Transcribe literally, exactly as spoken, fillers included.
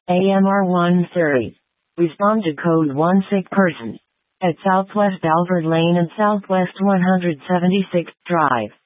A M R one thirty. Respond to code one sick person. At Southwest Albert Lane and Southwest one hundred seventy-sixth Drive.